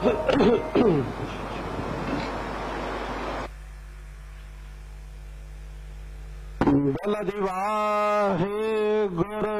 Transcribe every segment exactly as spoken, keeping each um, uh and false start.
बोल जी वाहिगुरु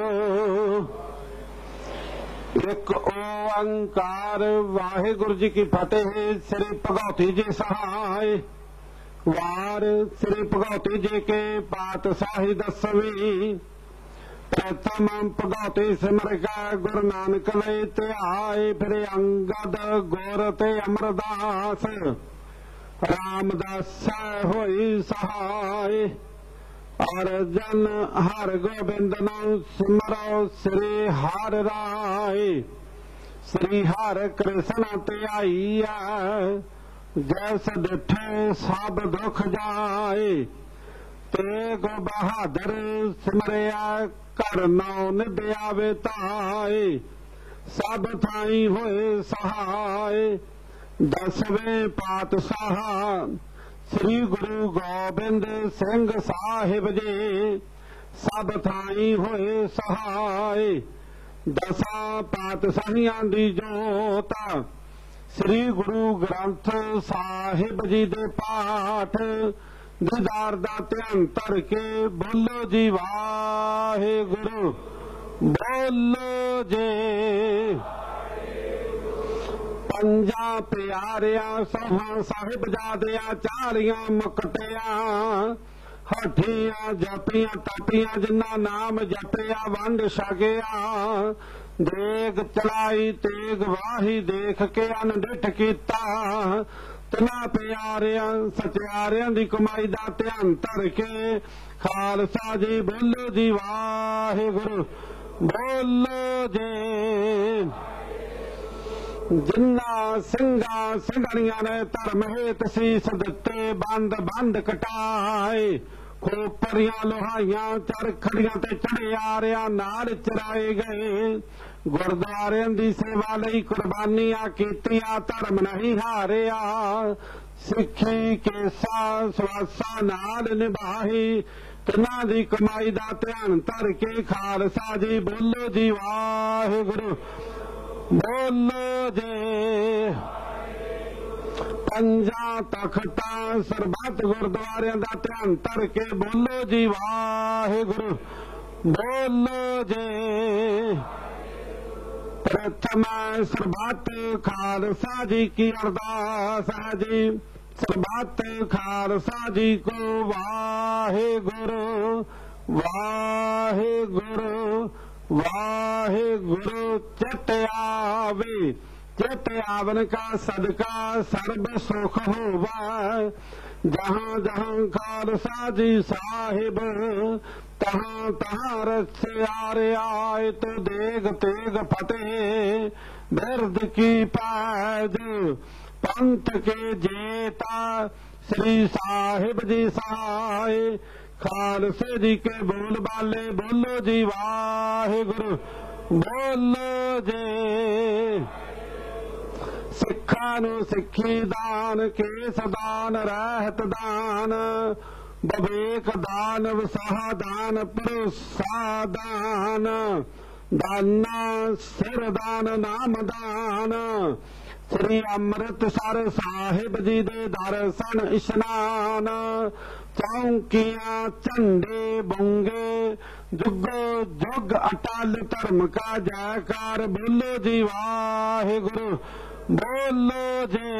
एक ओंकार। वाहिगुरु जी की फतेह। श्री भगवती जी सहाय। वार श्री भगवती जी के पातशाही दसवीं। प्रथम भगवती सिमर का गुरु नानक ले ते आए। फिर अंगद गोर ते अमरदास रामदास होई सहाय। और जन हर गोबिंद नाम सिमरो श्री हर राय। श्री हर कृष्ण ते आईया जैस डिठे सब दुख जाए। तेग बहादुर सिमरिया कर नौ निदया बेताए। सब थाई होए सहाय। दसवें पातशाह श्री गुरु गोबिंद सिंह साहिब जी सब थाई होए सहाय। दसा पातशाहियां दी जोत श्री गुरु ग्रंथ साहिब जी दे पाठ। दीदार दा ध्यान धर के बोलो जी वाहिगुरु। बोलो जे पंजा प्यारिया सभा साहिब जादिया चारियां मुकटिया। हठियां जपियां तपियां जिन्ना नाम जपिया वंड छकिया। देग चलाई तेग वाही देख के अनडिठ कीता। तना प्यारियां सचियारियां दी कमाई दा ध्यान धर के खालसा जी बोलो जी वाहिगुरु। बोलो जे जिन्ना सिंगा सिंगड़ियां ने धर्म हेत सीस दिते। बंद बंद कटाए खोपरियां लोहाइयां चरखड़ियां ते चढ़े आरिया नाल चराए गए। गुरद्वारियां दी सेवा लई कुर्बानियां कीतियां धर्म नहीं हारिया। सिक्खी केसा स्वासा नाल निभाही तिन्हां दी कमाई दा ध्यान धर के खालसा जी बोलो जी वाहिगुरु। बोलो जे पंजा तख्ता सरबत गुरुद्वारियां दा ध्यान धर के बोलो जी वाहिगुरु। बोलो जे प्रथम सरबत खालसा जी की अरदास है जी। सरबत खालसा जी को वाहिगुरु वाहिगुरु वाहिगुरु। चित आवे चित आवन का सदका सर्ब सुख होवा। जहां जहां खालसा जी साहिब तहां तहां रस आरे आए। तो देग तेग फतेह बिरद की पैज। पंथ के जेता श्री साहिब जी सहाय। खालसे जी के बोल बाले बोलो जी वाहिगुरु। बोलो जे सिखा नू सिखी दान केस दान रहत दान। बवेक दान वसाह दान भरोसा दान। दाना सिर दान नाम दान। श्री अमृतसर साहिब जी दे दर्शन इशनान। चौंकियां झंडे बुंगे जुगो जुग अटल धर्म का जयकार। बोलो जी वाहिगुरु। बोलो जे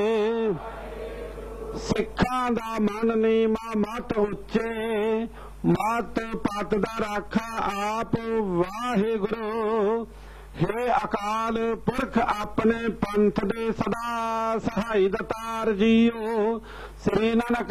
सिखां दा मन नीमा मत उच्चे। मत पत दा राखा आप वाहिगुरु। हे अकाल पुरख अपने पंथ दे सदा सहाय दतार जीओ। श्री नानक